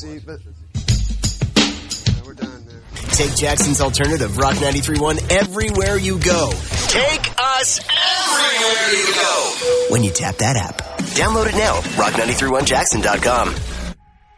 see, but we're done there. Take Jackson's alternative, Rock 93.1, everywhere you go. Take us everywhere you go. When you tap that app. Download it now, rock931jackson.com.